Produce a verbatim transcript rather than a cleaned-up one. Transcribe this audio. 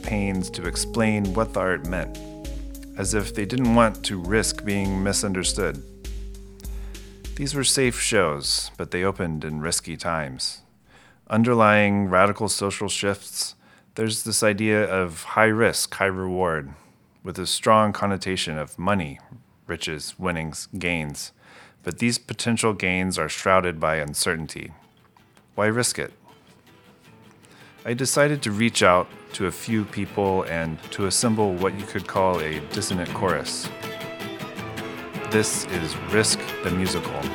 pains to explain what the art meant, as if they didn't want to risk being misunderstood. These were safe shows, but they opened in risky times. Underlying radical social shifts, there's this idea of high risk, high reward, with a strong connotation of money, riches, winnings, gains. But these potential gains are shrouded by uncertainty. Why risk it? I decided to reach out to a few people and to assemble what you could call a dissonant chorus. This is Risk the Musical.